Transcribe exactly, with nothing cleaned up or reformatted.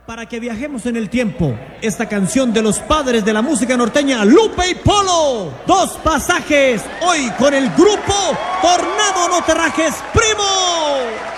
para que viajemos en el tiempo. Esta canción de los padres de la música norteña, Lupe y Polo. Dos pasajes, hoy con el grupo Tornado No Te Rajes Primo.